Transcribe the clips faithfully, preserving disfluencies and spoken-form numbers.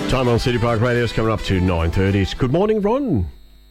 Time on City Park Radio is coming up to nine thirty. Good morning, Ron.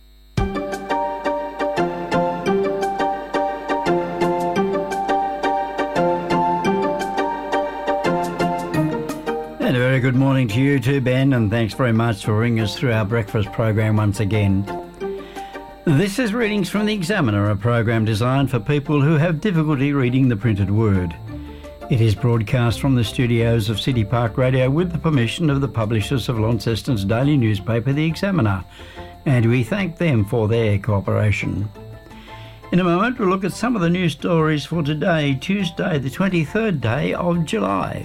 And a very good morning to you too, Ben, and thanks very much for ringing us through our breakfast program once again. This is Readings from the Examiner, a program designed for people who have difficulty reading the printed word. It is broadcast from the studios of City Park Radio with the permission of the publishers of Launceston's daily newspaper, The Examiner, and we thank them for their cooperation. In a moment, we'll look at some of the news stories for today, Tuesday, the twenty-third day of July.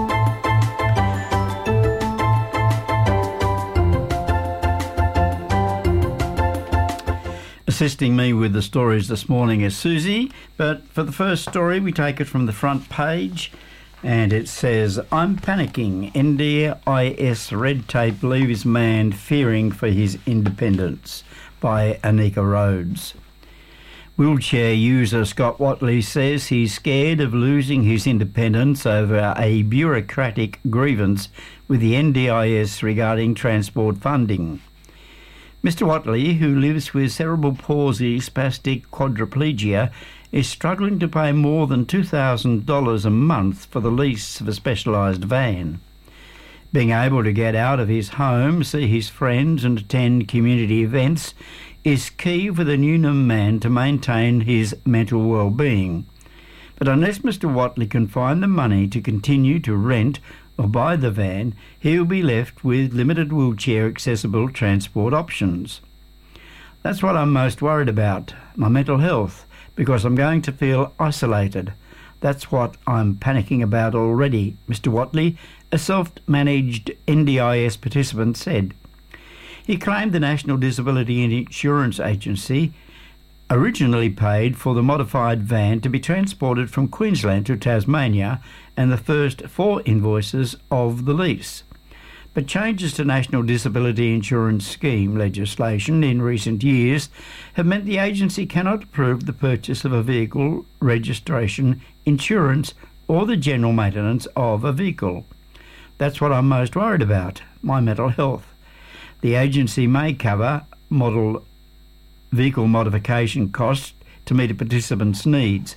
Assisting me with the stories this morning is Susie, but for the first story we take it from the front page, and it says, "I'm panicking. N D I S red tape leaves man fearing for his independence," by Anika Rhodes. Wheelchair user Scott Watley says he's scared of losing his independence over a bureaucratic grievance with the N D I S regarding transport funding. Mister Watley, who lives with cerebral palsy spastic quadriplegia, is struggling to pay more than two thousand dollars a month for the lease of a specialised van. Being able to get out of his home, see his friends and attend community events is key for the Newnham man to maintain his mental well-being. But unless Mister Watley can find the money to continue to rent or buy the van, he will be left with limited wheelchair-accessible transport options. That's what I'm most worried about, my mental health, because I'm going to feel isolated. That's what I'm panicking about already, Mister Watley, a self-managed N D I S participant, said. He claimed the National Disability Insurance Agency originally paid for the modified van to be transported from Queensland to Tasmania and the first four invoices of the lease. But changes to National Disability Insurance Scheme legislation in recent years have meant the agency cannot approve the purchase of a vehicle, registration, insurance or the general maintenance of a vehicle. That's what I'm most worried about, my mental health. The agency may cover model vehicle modification costs to meet a participant's needs.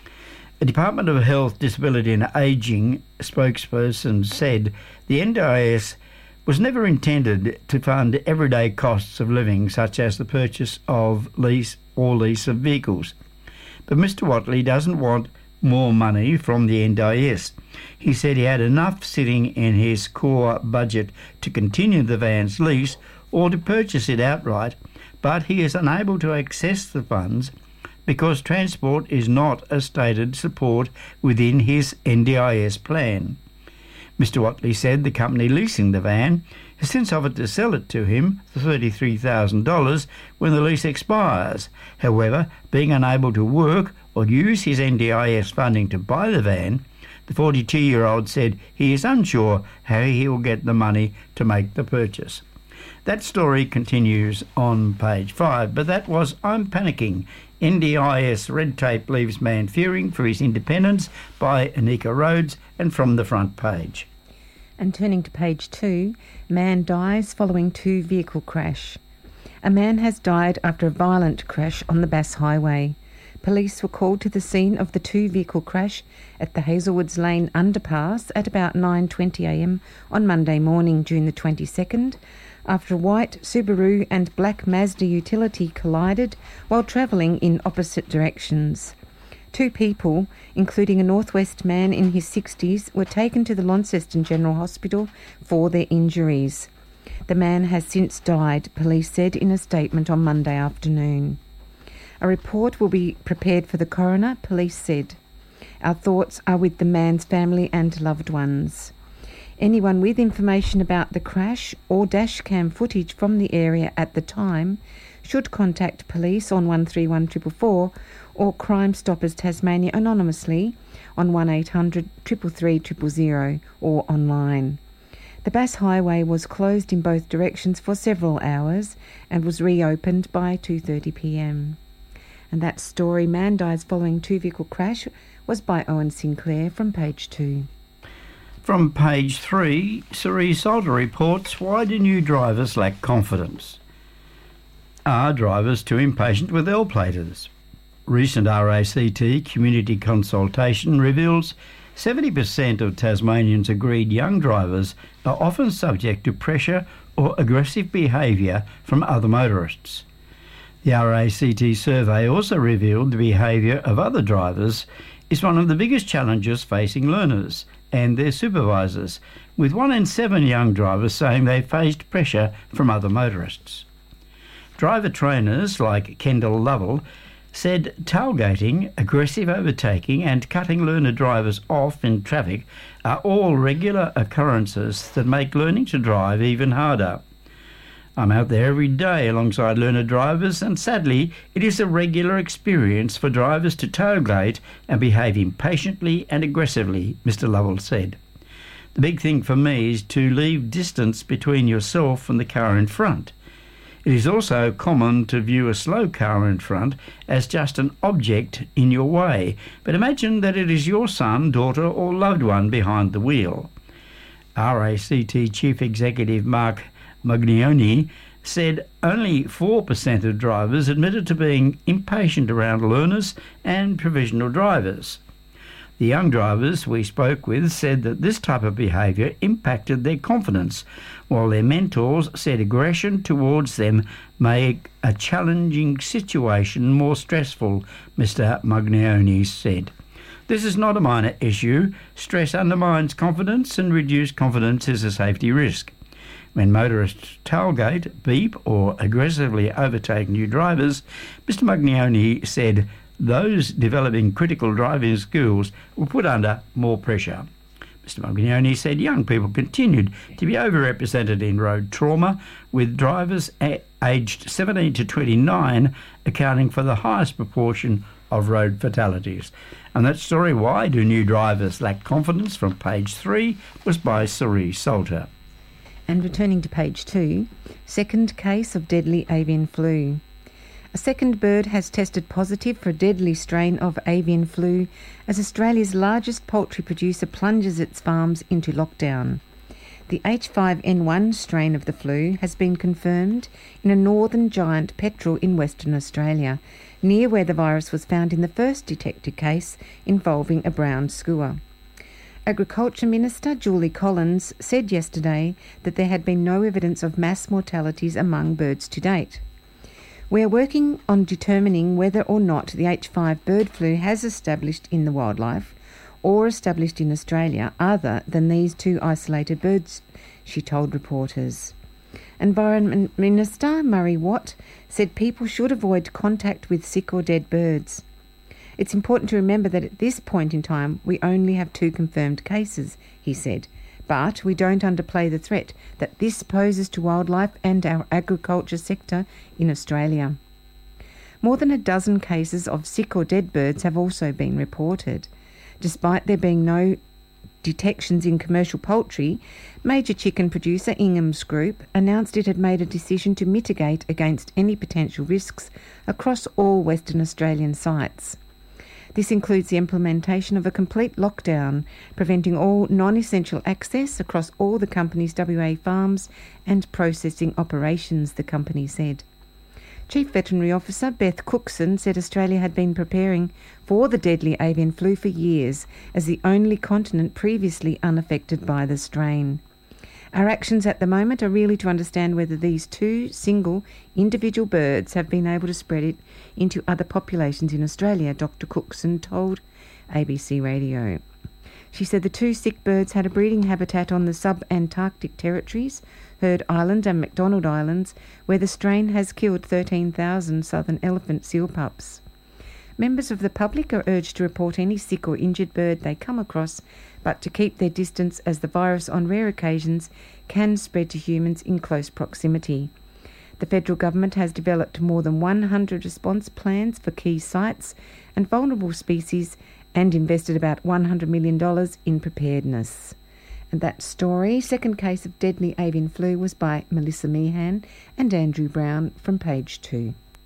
A Department of Health, Disability and Ageing spokesperson said the N D I S was never intended to fund everyday costs of living, such as the purchase of lease or lease of vehicles. But Mister Watley doesn't want more money from the N D I S. He said he had enough sitting in his core budget to continue the van's lease or to purchase it outright, but he is unable to access the funds because transport is not a stated support within his N D I S plan. Mister Watley said the company leasing the van has since offered to sell it to him for thirty-three thousand dollars when the lease expires. However, being unable to work or use his N D I S funding to buy the van, the forty-two-year-old said he is unsure how he will get the money to make the purchase. That story continues on page five, but that was I'm Panicking. N D I S red tape leaves man fearing for his independence by Anika Rhodes, and from the front page. And turning to page two, man dies following two vehicle crash. A man has died after a violent crash on the Bass Highway. Police were called to the scene of the two-vehicle crash at the Hazelwoods Lane underpass at about nine twenty a m on Monday morning, June the twenty-second, after a white Subaru and black Mazda utility collided while travelling in opposite directions. Two people, including a Northwest man in his sixties, were taken to the Launceston General Hospital for their injuries. The man has since died, police said in a statement on Monday afternoon. A report will be prepared for the coroner, police said. Our thoughts are with the man's family and loved ones. Anyone with information about the crash or dashcam footage from the area at the time should contact police on one three one four four four or Crime Stoppers Tasmania anonymously on one eight hundred three three three zero zero or online. The Bass Highway was closed in both directions for several hours and was reopened by two thirty p m. And that story, Man Dies Following Two-Vehicle Crash, was by Owen Sinclair from page two. From page three, Cerise Salter reports, why do new drivers lack confidence? Are drivers too impatient with L-platers? Recent R A C T community consultation reveals seventy percent of Tasmanians agreed young drivers are often subject to pressure or aggressive behaviour from other motorists. The R A C T survey also revealed the behaviour of other drivers is one of the biggest challenges facing learners and their supervisors, with one in seven young drivers saying they faced pressure from other motorists. Driver trainers like Kendall Lovell said tailgating, aggressive overtaking and cutting learner drivers off in traffic are all regular occurrences that make learning to drive even harder. I'm out there every day alongside learner drivers, and sadly it is a regular experience for drivers to tailgate and behave impatiently and aggressively, Mister Lovell said. The big thing for me is to leave distance between yourself and the car in front. It is also common to view a slow car in front as just an object in your way, but imagine that it is your son, daughter or loved one behind the wheel. R A C T Chief Executive Mark Maglione said only four percent of drivers admitted to being impatient around learners and provisional drivers. The young drivers we spoke with said that this type of behaviour impacted their confidence, while their mentors said aggression towards them made a challenging situation more stressful, Mister Maglione said. This is not a minor issue. Stress undermines confidence, and reduced confidence is a safety risk. When motorists tailgate, beep or aggressively overtake new drivers, Mister Maglione said those developing critical driving skills were put under more pressure. Mister Maglione said young people continued to be overrepresented in road trauma, with drivers a- aged seventeen to twenty-nine accounting for the highest proportion of road fatalities. And that story, Why Do New Drivers Lack Confidence, from page three, was by Cerise Salter. And returning to page two, second case of deadly avian flu. A second bird has tested positive for a deadly strain of avian flu as Australia's largest poultry producer plunges its farms into lockdown. The H five N one strain of the flu has been confirmed in a northern giant petrel in Western Australia, near where the virus was found in the first detected case involving a brown skua. Agriculture Minister Julie Collins said yesterday that there had been no evidence of mass mortalities among birds to date. We are working on determining whether or not the H five bird flu has established in the wildlife or established in Australia other than these two isolated birds, she told reporters. Environment Minister Murray Watt said people should avoid contact with sick or dead birds. It's important to remember that at this point in time we only have two confirmed cases, he said, but we don't underplay the threat that this poses to wildlife and our agriculture sector in Australia. More than a dozen cases of sick or dead birds have also been reported. Despite there being no detections in commercial poultry, major chicken producer Ingham's Group announced it had made a decision to mitigate against any potential risks across all Western Australian sites. This includes the implementation of a complete lockdown, preventing all non-essential access across all the company's W A farms and processing operations, the company said. Chief Veterinary Officer Beth Cookson said Australia had been preparing for the deadly avian flu for years as the only continent previously unaffected by the strain. Our actions at the moment are really to understand whether these two single individual birds have been able to spread it into other populations in Australia, Doctor Cookson told A B C Radio. She said the two sick birds had a breeding habitat on the sub-Antarctic territories, Heard Island and McDonald Islands, where the strain has killed thirteen thousand southern elephant seal pups. Members of the public are urged to report any sick or injured bird they come across, but to keep their distance as the virus on rare occasions can spread to humans in close proximity. The federal government has developed more than one hundred response plans for key sites and vulnerable species and invested about one hundred million dollars in preparedness. And that story, second case of deadly avian flu, was by Melissa Meehan and Andrew Brown, from page two.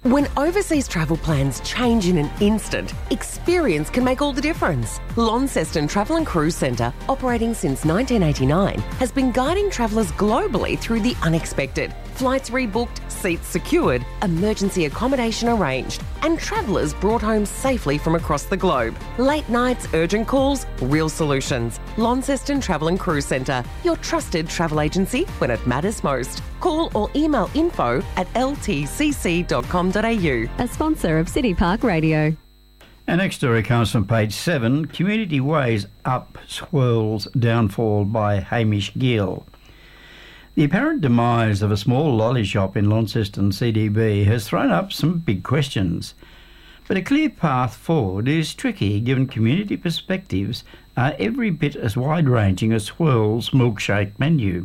When overseas travel plans change in an instant, experience can make all the difference. Launceston Travel and Cruise Centre, operating since nineteen eighty-nine, has been guiding travellers globally through the unexpected. Flights rebooked, seats secured, emergency accommodation arranged, and travellers brought home safely from across the globe. Late nights, urgent calls, real solutions. Launceston Travel and Cruise Centre, your trusted travel agency when it matters most. Call or email info at l t c c dot com dot a u. A sponsor of City Park Radio. Our next story comes from page seven. Community Ways Up swirls downfall by Hamish Gill. The apparent demise of a small lolly shop in Launceston C D B has thrown up some big questions. But a clear path forward is tricky given community perspectives are every bit as wide-ranging as Swirl's milkshake menu.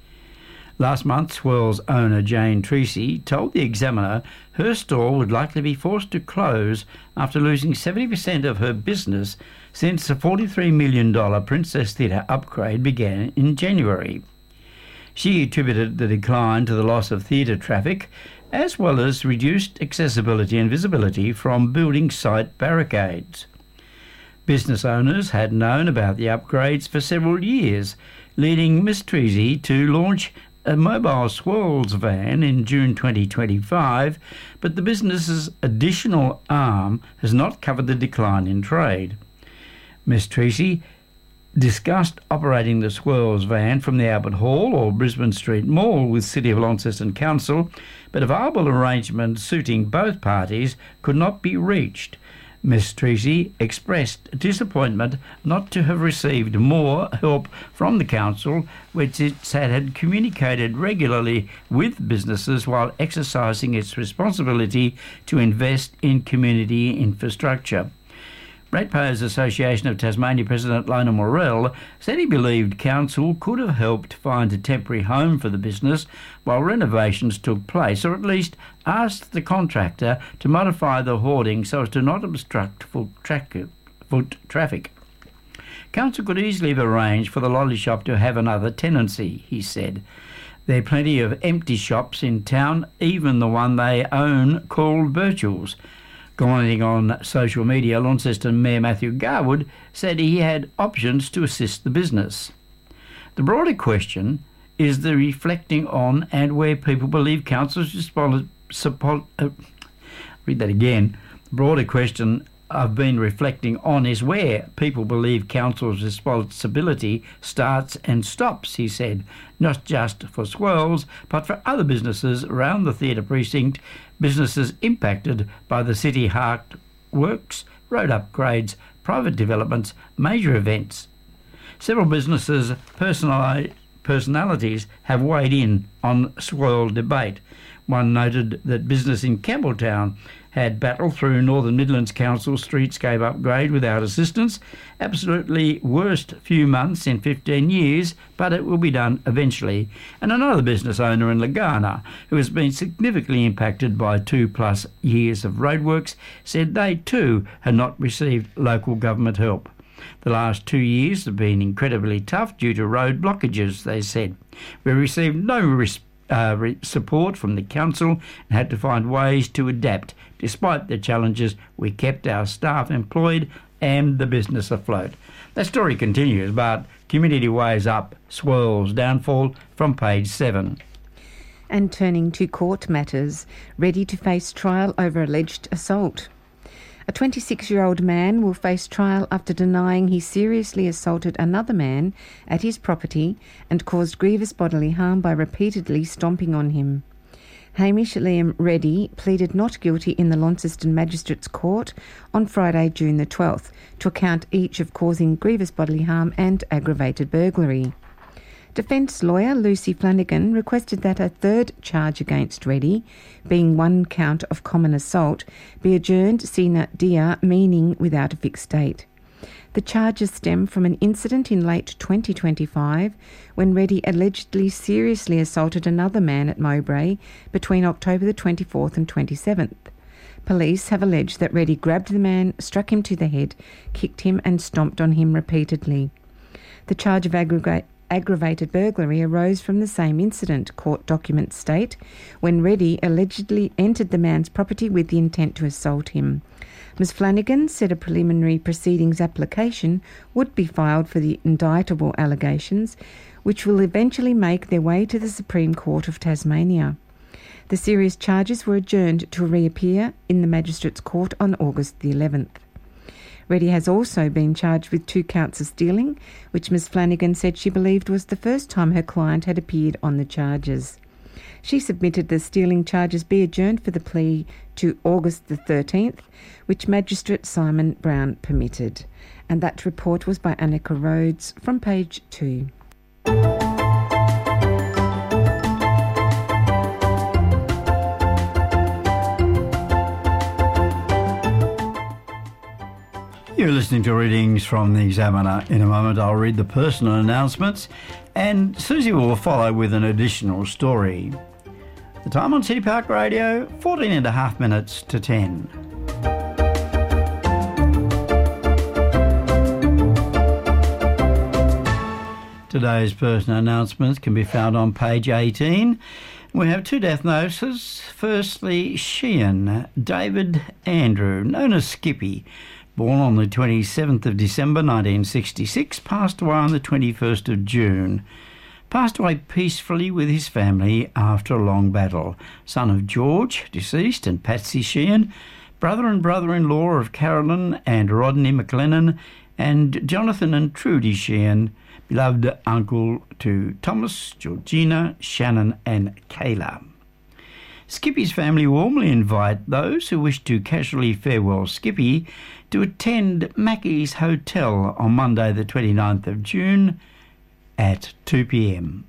Last month, Swirl's owner Jane Treacy told the Examiner her store would likely be forced to close after losing seventy percent of her business since the forty-three million dollars Princess Theatre upgrade began in January. She attributed the decline to the loss of theatre traffic as well as reduced accessibility and visibility from building site barricades. Business owners had known about the upgrades for several years, leading Miss Treacy to launch a mobile Swirls van in June twenty twenty-five, but the business's additional arm has not covered the decline in trade. Miss Treacy discussed operating the Swirls van from the Albert Hall or Brisbane Street Mall with City of Launceston Council, but a viable arrangement suiting both parties could not be reached. Miss Treacy expressed disappointment not to have received more help from the council, which it said had communicated regularly with businesses while exercising its responsibility to invest in community infrastructure. Ratepayers Association of Tasmania President Lona Morell said he believed council could have helped find a temporary home for the business while renovations took place, or at least asked the contractor to modify the hoarding so as to not obstruct foot, tra- foot traffic. Council could easily have arranged for the lolly shop to have another tenancy, he said. There are plenty of empty shops in town, even the one they own called Birchall's. Commenting on social media, Launceston Mayor Matthew Garwood said he had options to assist the business. The broader question is the reflecting on and where people believe council's responsibility. Uh, read that again. The broader question I've been reflecting on is where people believe council's responsibility starts and stops, he said, not just for Swirls, but for other businesses around the theatre precinct, businesses impacted by the city hark works, road upgrades, private developments, major events. Several businesses' personalities have weighed in on Swirl debate. One noted that business in Campbelltown had battled through Northern Midlands Council's streetscape upgrade without assistance. Absolutely worst few months in fifteen years, but it will be done eventually. And another business owner in Lagana, who has been significantly impacted by two plus years of roadworks, said they too had not received local government help. The last two years have been incredibly tough due to road blockages, they said. We received no response Uh, re- support from the council and had to find ways to adapt. Despite the challenges, we kept our staff employed and the business afloat. That story continues, but Community Ways Up Swirls downfall from page seven. And turning to court matters, ready to face trial over alleged assault. A twenty-six-year-old man will face trial after denying he seriously assaulted another man at his property and caused grievous bodily harm by repeatedly stomping on him. Hamish Liam Reddy pleaded not guilty in the Launceston Magistrates Court on Friday, June the twelfth, to account each of causing grievous bodily harm and aggravated burglary. Defence lawyer Lucy Flanagan requested that a third charge against Reddy, being one count of common assault, be adjourned sine die, meaning without a fixed date. The charges stem from an incident in late twenty twenty-five when Reddy allegedly seriously assaulted another man at Mowbray between October the twenty-fourth and twenty-seventh. Police have alleged that Reddy grabbed the man, struck him to the head, kicked him and stomped on him repeatedly. The charge of aggrega- aggravated burglary arose from the same incident, court documents state, when Reddy allegedly entered the man's property with the intent to assault him. Miz Flanagan said a preliminary proceedings application would be filed for the indictable allegations, which will eventually make their way to the Supreme Court of Tasmania. The serious charges were adjourned to reappear in the Magistrates' Court on August the eleventh. Reddy has also been charged with two counts of stealing, which Miz Flanagan said she believed was the first time her client had appeared on the charges. She submitted the stealing charges be adjourned for the plea to August the thirteenth, which Magistrate Simon Brown permitted. And that report was by Annika Rhodes from page two. You're listening to readings from the Examiner. In a moment I'll read the personal announcements and Susie will follow with an additional story. The time on City Park Radio, fourteen and a half minutes to ten. Today's personal announcements can be found on page eighteen. We have two death notices. Firstly, Sheehan David Andrew, known as Skippy, born on the twenty-seventh of December nineteen sixty-six, passed away on the twenty-first of June. Passed away peacefully with his family after a long battle. Son of George, deceased, and Patsy Sheehan, brother and brother-in-law of Carolyn and Rodney McLennan, and Jonathan and Trudy Sheehan, beloved uncle to Thomas, Georgina, Shannon and Kayla. Skippy's family warmly invite those who wish to casually farewell Skippy to attend Mackey's Hotel on Monday the twenty-ninth of June at two p.m.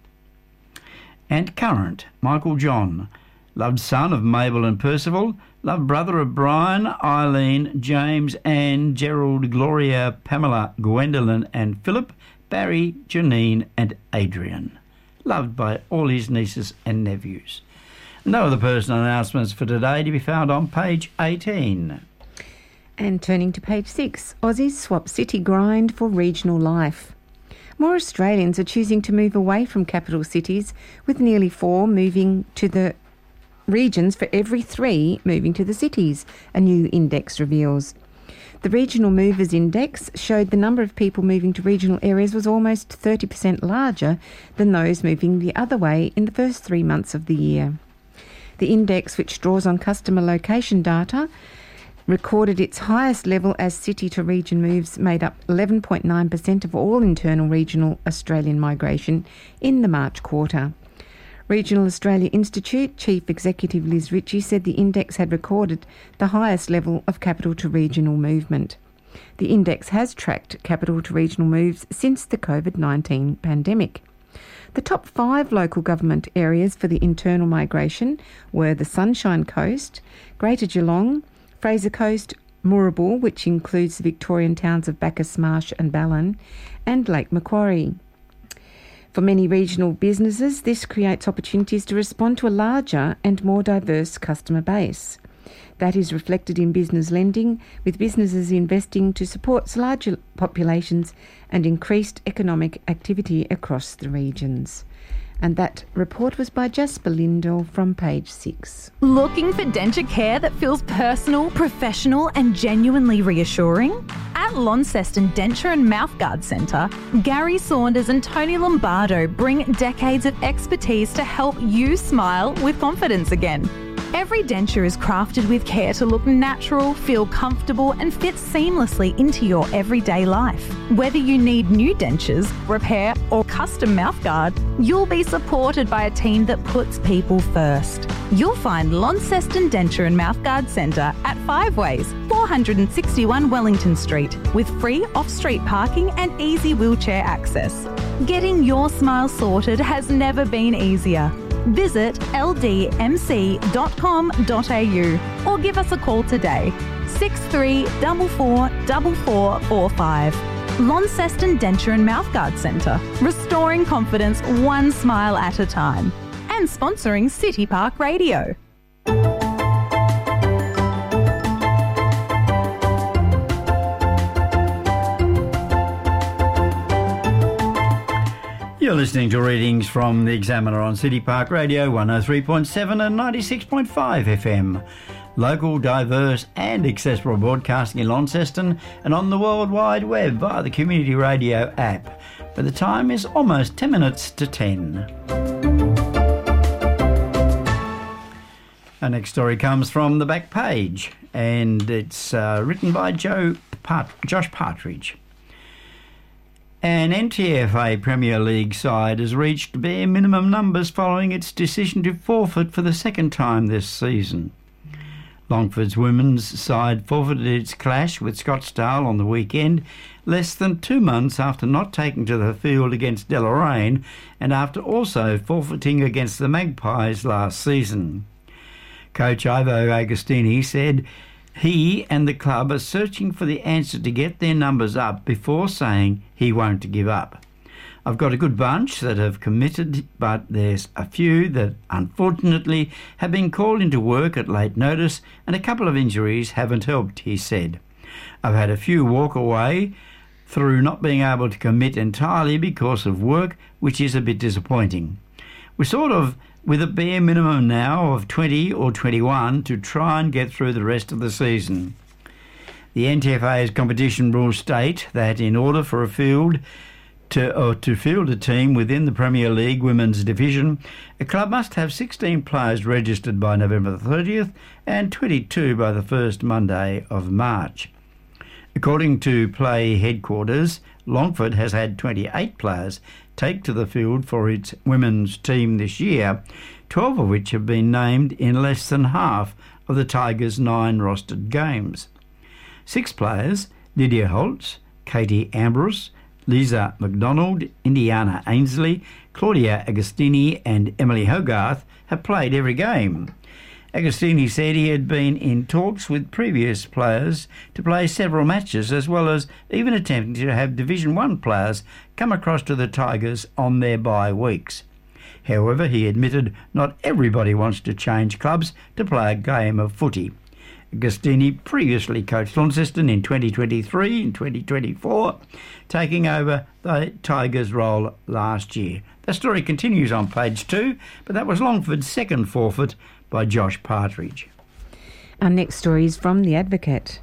And current, Michael John, loved son of Mabel and Percival, loved brother of Brian, Eileen, James, Anne, Gerald, Gloria, Pamela, Gwendolyn and Philip, Barry, Janine and Adrian. Loved by all his nieces and nephews. No other personal announcements for today to be found on page eighteen. And turning to page six, Aussies swap city grind for regional life. More Australians are choosing to move away from capital cities, with nearly four moving to the regions for every three moving to the cities, a new index reveals. The Regional Movers Index showed the number of people moving to regional areas was almost thirty percent larger than those moving the other way in the first three months of the year. The index, which draws on customer location data, recorded its highest level as city-to-region moves made up eleven point nine percent of all internal regional Australian migration in the March quarter. Regional Australia Institute Chief Executive Liz Ritchie said the index had recorded the highest level of capital-to-regional movement. The index has tracked capital-to-regional moves since the covid nineteen pandemic. The top five local government areas for the internal migration were the Sunshine Coast, Greater Geelong, Fraser Coast, Moorabool, which includes the Victorian towns of Bacchus Marsh and Ballon, and Lake Macquarie. For many regional businesses, this creates opportunities to respond to a larger and more diverse customer base. That is reflected in business lending, with businesses investing to support larger populations and increased economic activity across the regions. And that report was by Jasper Lindell from page six. Looking for denture care that feels personal, professional and genuinely reassuring? At Launceston Denture and Mouthguard Centre, Gary Saunders and Tony Lombardo bring decades of expertise to help you smile with confidence again. Every denture is crafted with care to look natural, feel comfortable and fit seamlessly into your everyday life. Whether you need new dentures, repair or custom mouthguard, you'll be supported by a team that puts people first. You'll find Launceston Denture and Mouthguard Centre at Five Ways, four sixty-one Wellington Street, with free off-street parking and easy wheelchair access. Getting your smile sorted has never been easier. Visit l d m c dot com dot a u or give us a call today, six three four four four four four five. Launceston Denture and Mouthguard Centre, restoring confidence one smile at a time. And sponsoring City Park Radio. You're listening to readings from the Examiner on City Park Radio, one oh three point seven and ninety-six point five F M. Local, diverse and accessible broadcasting in Launceston and on the World Wide Web via the Community Radio app. But the time is almost ten minutes to ten. Our next story comes from the back page, and it's uh, written by Joe Part- Josh Partridge. An N T F A Premier League side has reached bare minimum numbers following its decision to forfeit for the second time this season. Longford's women's side forfeited its clash with Scottsdale on the weekend, less than two months after not taking to the field against Deloraine and after also forfeiting against the Magpies last season. Coach Ivo Agostini said he and the club are searching for the answer to get their numbers up before saying he won't give up. I've got a good bunch that have committed, but there's a few that unfortunately have been called into work at late notice and a couple of injuries haven't helped, he said. I've had a few walk away through not being able to commit entirely because of work, which is a bit disappointing. We're sort of with a bare minimum now of twenty or twenty-one to try and get through the rest of the season. The N T F A's competition rules state that in order for a field to, or to field a team within the Premier League Women's Division, a club must have sixteen players registered by November the thirtieth and twenty-two by the first Monday of March. According to Play Headquarters, Longford has had twenty-eight players take to the field for its women's team this year, twelve of which have been named in less than half of the Tigers' nine rostered games. Six players, Lydia Holtz, Katie Ambrose, Lisa McDonald, Indiana Ainsley, Claudia Agostini and Emily Hogarth, have played every game. Agostini said he had been in talks with previous players to play several matches, as well as even attempting to have Division one players come across to the Tigers on their bye weeks. However, he admitted not everybody wants to change clubs to play a game of footy. Agostini previously coached Launceston in twenty twenty-three and twenty twenty-four, taking over the Tigers' role last year. The story continues on page two, but that was Longford's second forfeit by Josh Partridge. Our next story is from The Advocate.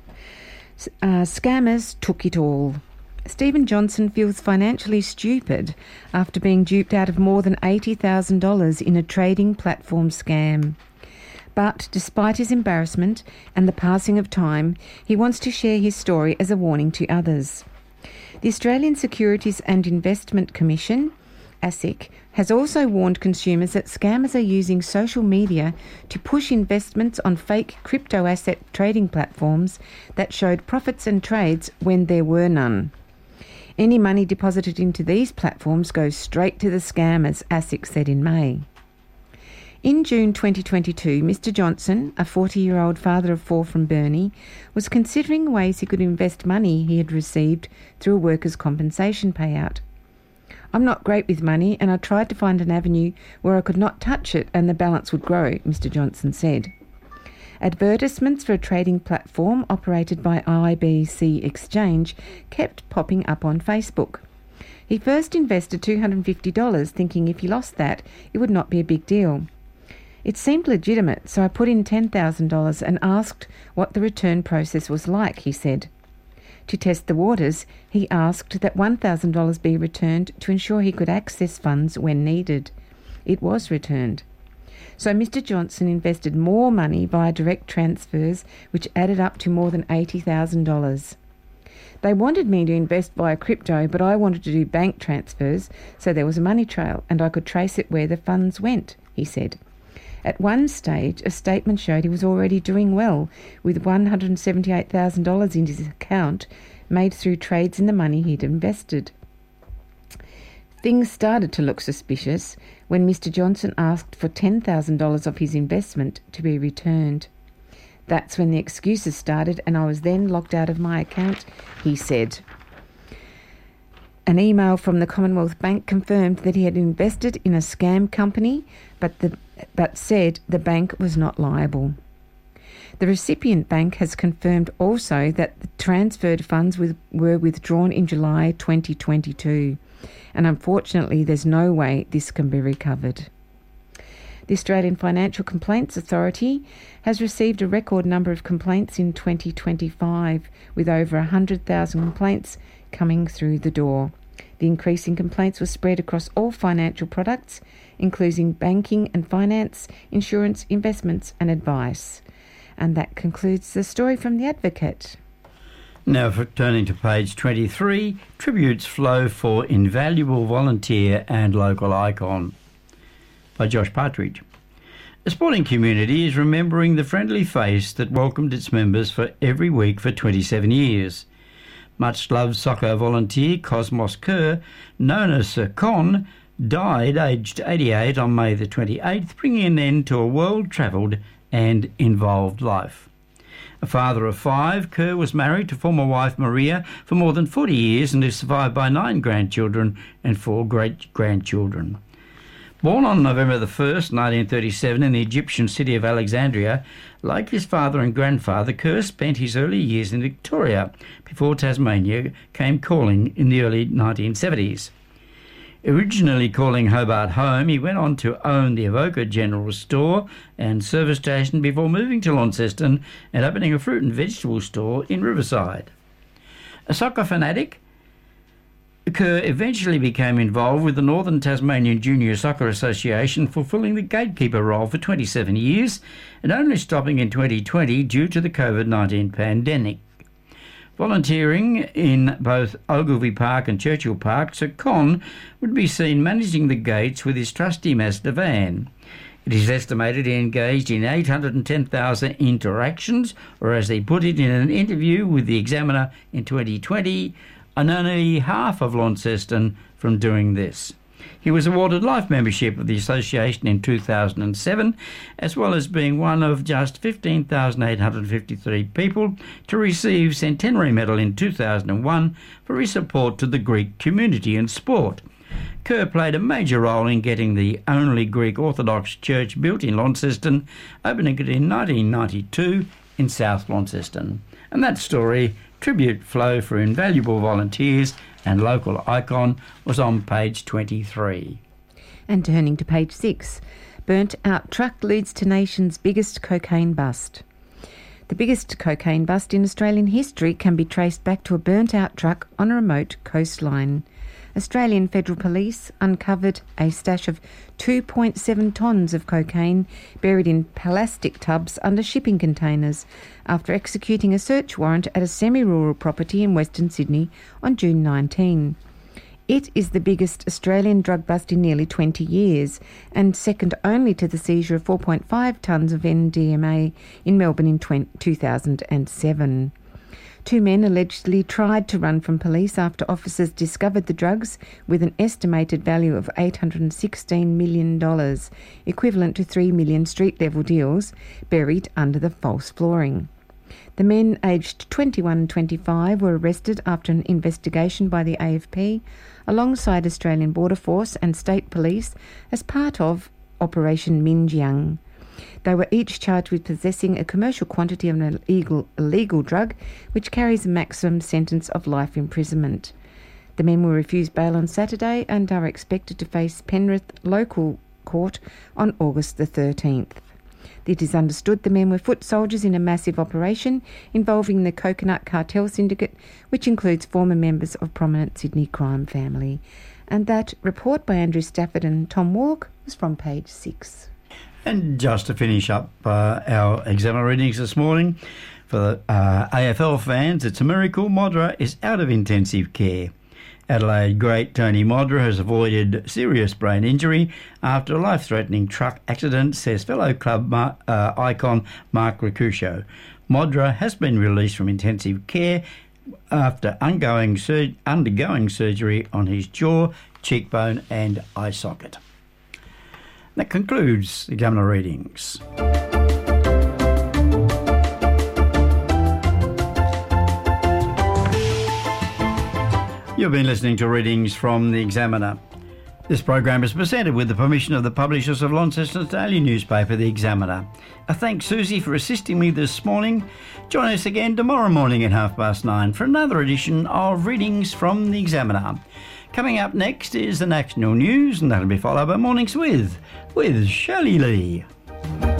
Uh, scammers took it all. Stephen Johnson feels financially stupid after being duped out of more than eighty thousand dollars in a trading platform scam. But despite his embarrassment and the passing of time, he wants to share his story as a warning to others. The Australian Securities and Investment Commission, ASIC, has also warned consumers that scammers are using social media to push investments on fake crypto asset trading platforms that showed profits and trades when there were none. Any money deposited into these platforms goes straight to the scammers, ASIC said in May. In June twenty twenty-two, Mister Johnson, a forty-year-old father of four from Burnie, was considering ways he could invest money he had received through a workers' compensation payout. I'm not great with money, and I tried to find an avenue where I could not touch it and the balance would grow, Mister Johnson said. Advertisements for a trading platform operated by I B C Exchange kept popping up on Facebook. He first invested two hundred fifty dollars, thinking if he lost that, it would not be a big deal. It seemed legitimate, so I put in ten thousand dollars and asked what the return process was like, he said. To test the waters, he asked that one thousand dollars be returned to ensure he could access funds when needed. It was returned. So Mister Johnson invested more money via direct transfers, which added up to more than eighty thousand dollars. They wanted me to invest via crypto, but I wanted to do bank transfers, so there was a money trail and I could trace it where the funds went, he said. At one stage, a statement showed he was already doing well, with one hundred seventy-eight thousand dollars in his account made through trades in the money he'd invested. Things started to look suspicious when Mister Johnson asked for ten thousand dollars of his investment to be returned. That's when the excuses started and I was then locked out of my account, he said. An email from the Commonwealth Bank confirmed that he had invested in a scam company, but the but said the bank was not liable. The recipient bank has confirmed also that the transferred funds with, were withdrawn in July twenty twenty-two. and unfortunately there's no way this can be recovered. The Australian Financial Complaints Authority has received a record number of complaints in twenty twenty-five, with over one hundred thousand complaints coming through the door. The increase in complaints was spread across all financial products, including banking and finance, insurance, investments and advice. And that concludes the story from The Advocate. Now, for turning to page twenty-three, tributes flow for invaluable volunteer and local icon, by Josh Partridge. The sporting community is remembering the friendly face that welcomed its members for every week for twenty-seven years. Much-loved soccer volunteer Cosmos Kerr, known as Sir Con, died aged eighty-eight on May the twenty-eighth, bringing an end to a world-travelled and involved life. A father of five, Kerr was married to former wife Maria for more than forty years and is survived by nine grandchildren and four great-grandchildren. Born on November the first, nineteen thirty-seven, in the Egyptian city of Alexandria, like his father and grandfather, Kerr spent his early years in Victoria before Tasmania came calling in the early nineteen seventies. Originally calling Hobart home, he went on to own the Avoca General Store and service station before moving to Launceston and opening a fruit and vegetable store in Riverside. A soccer fanatic, Kerr eventually became involved with the Northern Tasmanian Junior Soccer Association, fulfilling the gatekeeper role for twenty-seven years and only stopping in twenty twenty due to the COVID nineteen pandemic. Volunteering in both Ogilvy Park and Churchill Park, Sir Con would be seen managing the gates with his trusty Mazda van. It is estimated he engaged in eight hundred ten thousand interactions, or as they put it in an interview with the Examiner in twenty twenty, and only half of Launceston from doing this. He was awarded life membership of the association in two thousand seven, as well as being one of just fifteen thousand eight hundred fifty-three people to receive Centenary Medal in two thousand one for his support to the Greek community and sport. Kerr played a major role in getting the only Greek Orthodox church built in Launceston, opening it in nineteen ninety-two in South Launceston. And that story, Tribute Flow for Invaluable Volunteers and Local Icon, was on page twenty-three. And turning to page six, burnt out truck leads to nation's biggest cocaine bust. The biggest cocaine bust in Australian history can be traced back to a burnt out truck on a remote coastline. Australian Federal Police uncovered a stash of two point seven tonnes of cocaine buried in plastic tubs under shipping containers after executing a search warrant at a semi-rural property in Western Sydney on June nineteenth. It is the biggest Australian drug bust in nearly twenty years and second only to the seizure of four point five tonnes of M D M A in Melbourne in two thousand seven. Two men allegedly tried to run from police after officers discovered the drugs with an estimated value of eight hundred sixteen million dollars, equivalent to three million street-level deals, buried under the false flooring. The men, aged twenty-one and twenty-five, were arrested after an investigation by the A F P, alongside Australian Border Force and State Police, as part of Operation Minjiang. They were each charged with possessing a commercial quantity of an illegal, illegal drug, which carries a maximum sentence of life imprisonment. The men were refused bail on Saturday and are expected to face Penrith Local Court on August the thirteenth. It is understood the men were foot soldiers in a massive operation involving the Coconut Cartel Syndicate, which includes former members of prominent Sydney crime family. And that report by Andrew Stafford and Tom Walk was from page six. And just to finish up uh, our Examiner readings this morning, for the uh, A F L fans, it's a miracle Modra is out of intensive care. Adelaide great Tony Modra has avoided serious brain injury after a life-threatening truck accident, says fellow club mar- uh, icon Mark Ricuscio. Modra has been released from intensive care after undergoing, sur- undergoing surgery on his jaw, cheekbone and eye socket. That concludes the Examiner readings. You've been listening to readings from the Examiner. This program is presented with the permission of the publishers of Launceston's daily newspaper, the Examiner. I thank Susie for assisting me this morning. Join us again tomorrow morning at half past nine for another edition of readings from the Examiner. Coming up next is the national news, and that'll be followed by Mornings With, with Shirley Lee.